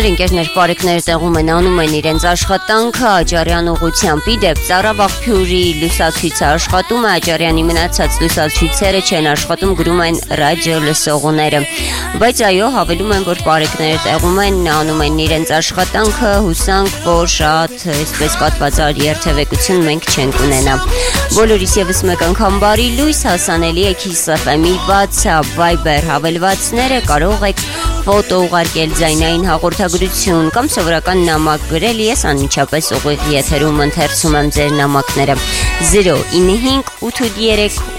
Ընկերներ բարեկները տեղում են անում են իրենց աշխատանքը Աճարյան ուղղությամբ իդեպ Ծառաբաղ-Փյուրի լուսացույցը աշխատում է Աճարյանի մնացած լուսացույցերը չեն աշխատում գրում են ռադիո լսողները բայց այո հավելում են որ բարեկները տեղում են անում են իրենց աշխատանքը հուսանք որ շատ այսպես պատվածար երթևեկություն մենք չենք ունենա բոլորիս եւս մեկ անգամ բարի լույս հասանելի է Kiss FM-ի WhatsApp Viber հավելվածները կարող եք ֆոտո ուղարկել ձայնային հաղորդագրություն կամ սովորական նամակ գրել ես անմիջապես ուղիղ եթերում ընթերցում եմ ձեր նամակները 095 83